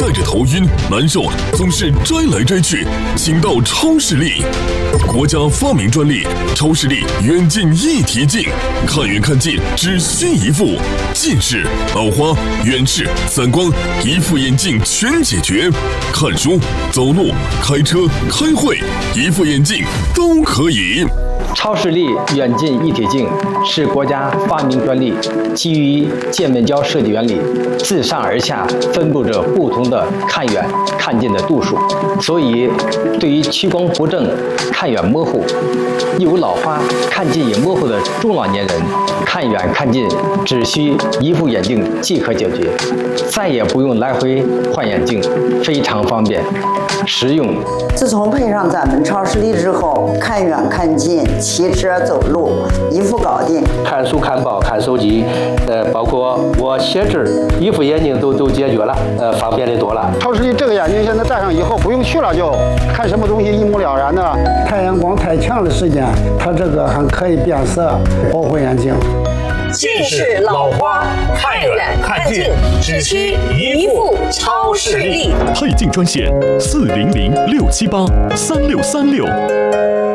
带着头晕难受，总是摘来摘去，请到超视力。国家发明专利，超视力远近一体镜，看远看近只需一副。近视、老花、远视、散光，一副眼镜全解决。看书、走路、开车、开会，一副眼镜都可以。 超视力远近一体镜是国家发明专利，基于渐面胶设计原理，自上而下分布着不同的看远看近的度数，所以对于屈光不正、看远模糊、有老花、看近也模糊的中老年人，看远看近只需一副眼镜即可解决，再也不用来回换眼镜，非常方便实用。 自从配上咱们超视力之后，看远看近、骑车走路一副搞定。 看书、看报、看手机，包括我写字，一副眼镜都解决了，方便的多了。 超视力这个眼镜现在戴上以后，不用去了就看什么东西一目了然的。 太阳光太强的时间，它这个还可以变色，保护眼睛。 近视、老花、看远看近，只需一副超视力。 配镜专线：400-678-3636。